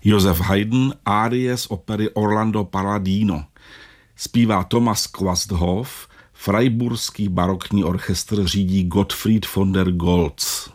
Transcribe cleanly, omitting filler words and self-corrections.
Josef Haydn, árie z opery Orlando Palladino. Zpívá Thomas Quasthoff, Freiburský barokní orchestr řídí Gottfried von der Goltz.